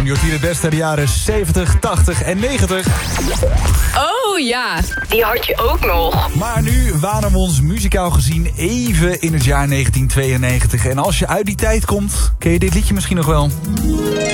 Je hoort hier het beste uit de jaren 70, 80 en 90. Oh ja, die had je ook nog. Maar nu waren we ons muzikaal gezien even in het jaar 1992. En als je uit die tijd komt, ken je dit liedje misschien nog wel.